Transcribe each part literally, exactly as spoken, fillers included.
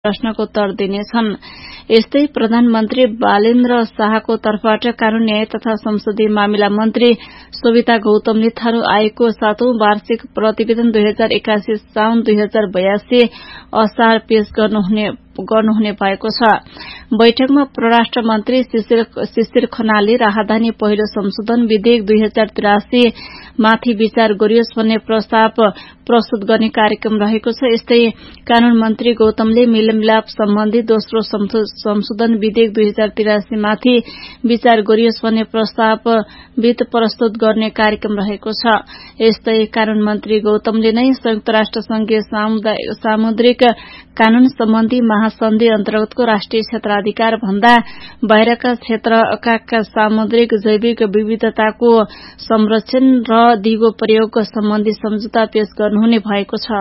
प्रश्नको उत्तर दिनेछन्। यस्तै प्रधानमन्त्री बालेन्द्र शाहको तर्फबाट कानून न्याय तथा संसदीय मामिला मन्त्री शोभिता गौतमले थारू आयोगको सातौं वार्षिक प्रतिवेदन दुई हजार एकासी साउन दुई हजार बयासी असार पेश गर्नुहुने गर्नुहुने भएको छ। बैठकमा परराष्ट्र मन्त्री शिशिर खनालले राहदानी पहिलो संशोधन विधेयक दुई हजार त्रियासी माथि विचार गरियोस् भन्ने प्रस्ताव प्रस्तुत गर्ने कार्यक्रम रहेको छ। यस्तै कानून मन्त्री गौतमले मेलमिलाप सम्बन्धी दोस्रो संशोधन विधेयक दुई हजार त्रियासी माथि विचार गरियोस् भन्ने प्रस्ताव वित प्रस्तुत गर्ने कार्यक्रम रहेको छ। यस्तै कानून मन्त्री गौतमले नै संयुक्त राष्ट्र संघीय सामुद्रिक कानून सम्बन्धी महासन्धि अन्तर्गतको राष्ट्रिय क्षेत्राधिकार भन्दा बाहिरका क्षेत्रका सामुद्रिक जैविक विविधताको संरक्षण र दिगो प्रयोग सम्बन्धी सम्झौता पेश गर्नुहुने भएको छ।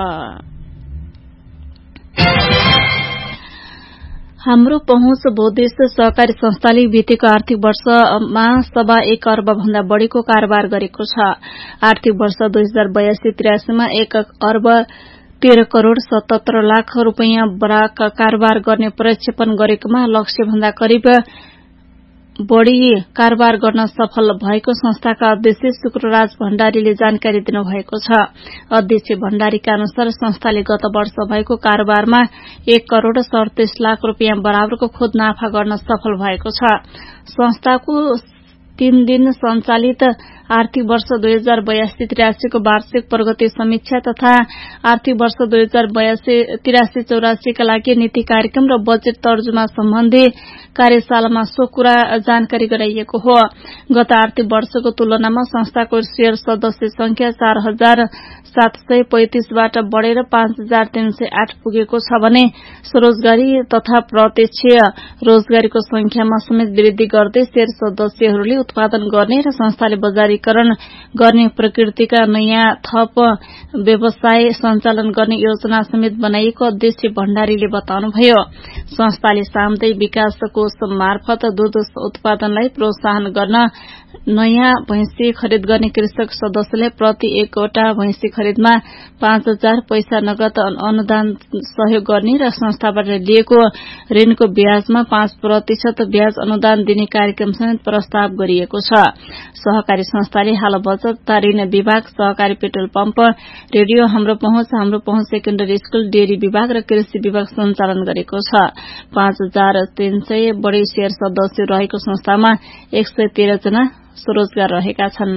हाम्रो पहुँच बहुद्देश्य सहकारी संस्थाले बितेको आर्थिक वर्षमा सवा एक अर्ब भन्दा बढ़ीको कारोबार गरेको छ। आर्थिक वर्ष दुई हजार बयासी त्रियासीमा एक अर्ब तेह्र करोड़ सतहत्तर लाख रूपियाँ कारोबार गर्ने प्रक्षेपण गरेकोमा लक्ष्य भन्दा करिब बढ़ी कारोबार गर्न सफल भएको संस्थाका अध्यक्ष शुक्रराज भण्डारीले जानकारी दिनुभएको छ। अध्यक्ष भण्डारीका अनुसार संस्थाले गत वर्ष भएको कारोबारमा एक करोड़ सड़तीस लाख रूपियाँ बराबरको खुद नाफा गर्न सफल भएको छ। संस्थाको तीन दिन संचालित आर्थिक वर्ष दुई हजार बयासी त्रियासीको वार्षिक प्रगति समीक्षा तथा आर्थिक वर्ष दुई हजार बयासी त्रियासी चौरासीका लागि नीति कार्यक्रम र बजेट तर्जुमा सम्बन्धी कार्यशालामा सो कुरा जानकारी गराइएको हो। गत आर्थिक वर्षको तुलनामा संस्थाको शेयर सदस्य संख्या चार हजार सात सय पैंतिसबाट बढ़ेर पाँच हजार तीन सय आठ पुगेको छ भने स्वरोजगारी तथा प्रत्यक्ष रोजगारीको संख्यामा समेत वृद्धि गर्दै शेयर सदस्यहरूले उत्पादन गर्ने र संस्थाले बजारीकरण गर्ने प्रकृतिका नयाँ थप व्यवसाय सञ्चालन गर्ने योजना समेत बनाइएको अध्यक्ष भण्डारीले बताउनुभयो। संस्थाले सामुदायिक विकास कोष मार्फत दूध उत्पादनलाई प्रोत्साहन गर्न नयाँ भैंसी खरिद गर्ने कृषक सदस्यलाई प्रति एकवटा भैंसी खरिदमा पाँच हजार पैसा नगद अनुदान सहयोग गर्ने र संस्थाबाट लिएको ऋणको ब्याजमा पाँच प्रतिशत ब्याज अनुदान दिने कार्यक्रम समेत प्रस्ताव गरिएको छ। सहकारी संस्थाले हाल बचत तथा ऋण विभाग, सहकारी पेट्रोल पम्प, रेडियो हाम्रो पहुँच, हाम्रो पहुँच सेकेण्डरी स्कूल, डेरी विभाग र कृषि विभाग सञ्चालन गरेको छ। पाँच हजार तीन सय बढ़ी शेयर सदस्य रहेको संस्थामा एक सय तेह्र जना स्वरोजगार रहेका छन्।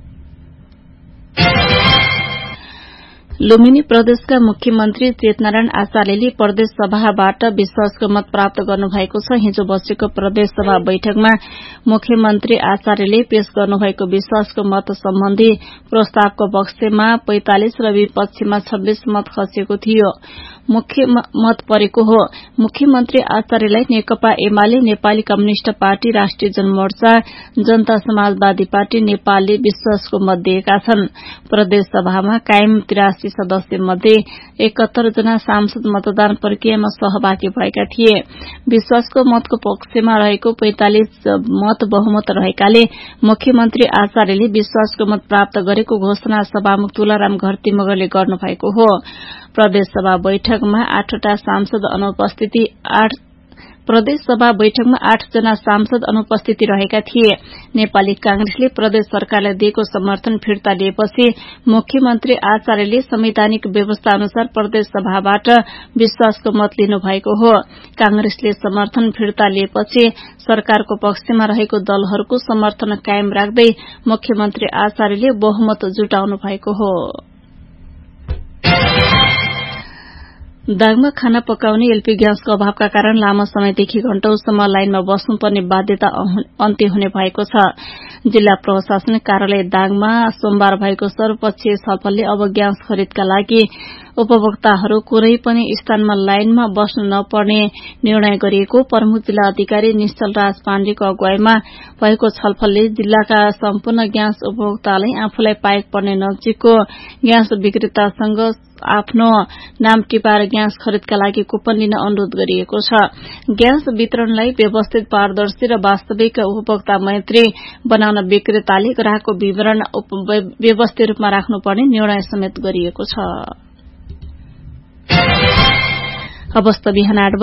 लुम्बिनी प्रदेशका मुख्यमन्त्री चेतनारायण आचार्यले प्रदेश सभाबाट विश्वासको मत प्राप्त गर्नुभएको छ। हिजो बसेको प्रदेश सभा बैठकमा मुख्यमन्त्री आचार्यले पेश गर्नुभएको विश्वासको मत सम्बन्धी प्रस्तावको पक्षमा पैंतालिस र विपक्षमा छब्बीस मत खसेको थियो। मुख्य मत परेको हो। मुख्यमन्त्री आचार्यलाई नेकपा एमाले, नेपाली कम्युनिष्ट पार्टी, राष्ट्रिय जनमोर्चा, जनता समाजवादी पार्टी नेपालले विश्वासको मत दिएका छन्। प्रदेश सभामा कायम त्रियासी सदस्य मध्ये एकहत्तर जना सांसद मतदान प्रक्रियामा सहभागी भएका थिए। विश्वासको मतको पक्षमा रहेको पैंतालिस मत बहुमत रहेकाले मुख्यमन्त्री आचार्यले विश्वासको मत प्राप्त गरेको घोषणा सभामुख तुलाराम घरती मगरले गर्नुभएको हो। प्रदेश सभा बैठकमा आठवटा सांसद अनुपस्थिति आठ प्रदेश सभा बैठकमा आठ जना सांसद अनुपस्थिति रहेका थिए। नेपाली कांग्रेसले प्रदेश सरकारलाई दिएको समर्थन फिर्ता लिएपछि मुख्यमन्त्री आचार्यले संवैधानिक व्यवस्था अनुसार प्रदेश सभाबाट विश्वासको मत लिनु भएको हो। कांग्रेसले समर्थन फिर्ता लिएपछि सरकारको पक्षमा रहेको दलहरूको समर्थन कायम राख्दै मुख्यमन्त्री आचार्यले बहुमत जुटाउनु भएको हो। दाङमा खाना पकाउने एलपी ग्यासको अभावका कारण लामो समयदेखि घण्टौंसम्म लाइनमा बस्नुपर्ने बाध्यता अन्त्य हुने भएको छ। जिल्ला प्रशासनिक कार्यालय दाङमा सोमबार भएको सर्वपक्षीय छलफलले अब ग्यास खरिदका लागि उपभोक्ताहरू कुनै पनि स्थानमा लाइनमा बस्नु नपर्ने निर्णय गरिएको प्रमुख जिल्ला अधिकारी निश्चल राज पाण्डेको अगुवाईमा भएको छलफलले जिल्लाका सम्पूर्ण ग्यास उपभोक्तालाई आफूलाई पाएक पर्ने नजिकको ग्यास विक्रेतासँग आफ्नो नाम टिपाएर ग्यास खरिदका लागि कुपन लिन अनुरोध गरिएको छ। ग्यास वितरणलाई व्यवस्थित, पारदर्शी र वास्तविक उपभोक्ता मैत्री बनाउन विक्रेताले ग्राहकको विवरण व्यवस्थित रूपमा राख्नुपर्ने निर्णय समेत गरिएको छ। अवस्था बिहान आठ